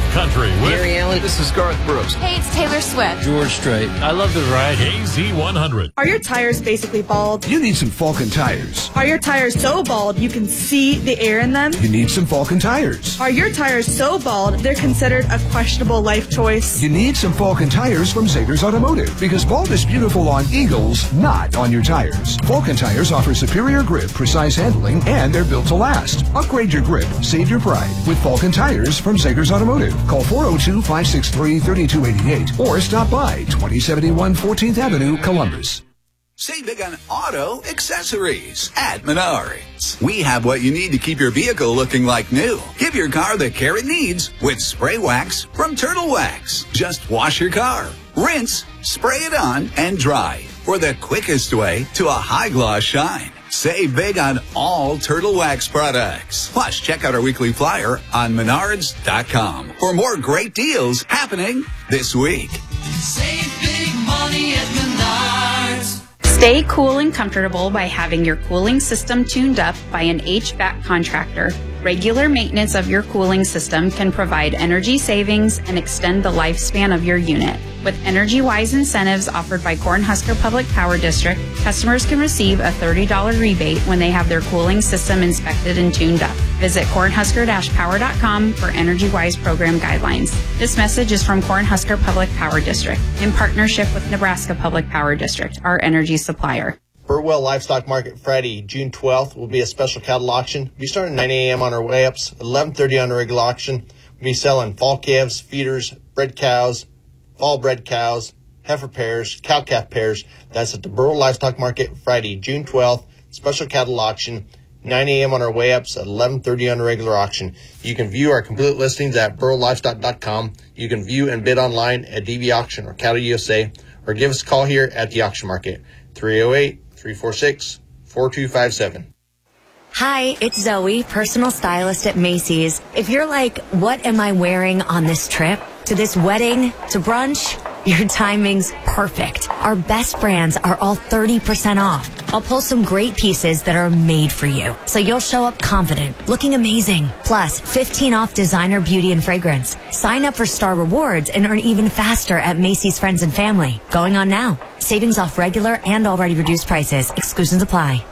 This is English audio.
Country with Gary Allen. This is Garth Brooks. Hey, it's Taylor Swift. George Strait. I love the variety. KZ100. Are your tires basically bald? You need some Falcon tires. Are your tires so bald you can see the air in them? You need some Falcon tires. Are your tires so bald they're considered a questionable life choice? You need some Falcon tires from Zagers Automotive, because bald is beautiful on Eagles, not on your tires. Falcon tires offer superior grip, precise handling, and they're built to last. Upgrade your grip, save your pride with Falcon tires from Zagers Automotive. Call 402-563-3288 or stop by 2071 14th Avenue, Columbus. Save big on auto accessories at Menards. We have what you need to keep your vehicle looking like new. Give your car the care it needs with spray wax from Turtle Wax. Just wash your car, rinse, spray it on, and dry for the quickest way to a high gloss shine. Save big on all Turtle Wax products. Plus, check out our weekly flyer on Menards.com for more great deals happening this week. Save big money at Menards. Stay cool and comfortable by having your cooling system tuned up by an HVAC contractor. Regular maintenance of your cooling system can provide energy savings and extend the lifespan of your unit. With EnergyWise incentives offered by Cornhusker Public Power District, customers can receive a $30 rebate when they have their cooling system inspected and tuned up. Visit cornhusker-power.com for EnergyWise program guidelines. This message is from Cornhusker Public Power District in partnership with Nebraska Public Power District, our energy supplier. Burtwell Livestock Market Friday, June 12th will be a special cattle auction. We start at 9 a.m. on our way ups, 11:30 on the regular auction. We'll be selling fall calves, feeders, bred cows, fall bred cows, heifer pairs, cow-calf pairs. That's at the Burtwell Livestock Market Friday, June 12th, special cattle auction, 9 a.m. on our way ups, at 11:30 on the regular auction. You can view our complete listings at burrowlivestock.com. You can view and bid online at DV Auction or Cattle USA, or give us a call here at the auction market, 308-346-4257. Hi, it's Zoe, personal stylist at Macy's. If you're like, what am I wearing on this trip? To this wedding? To brunch? Your timing's perfect. Our best brands are all 30% off. I'll pull some great pieces that are made for you, so you'll show up confident, looking amazing. Plus, 15 off designer beauty and fragrance. Sign up for Star Rewards and earn even faster at Macy's Friends and Family. Going on now. Savings off regular and already reduced prices. Exclusions apply.